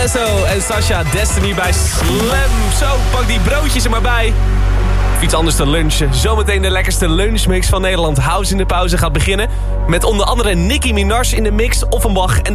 Alesso en Sasha Destiny bij Slam. Zo, pak die broodjes er maar bij. Of iets anders te lunchen. Zometeen de lekkerste lunchmix van Nederland. House in de pauze gaat beginnen. Met onder andere Nicki Minaj in de mix, Offenbach en de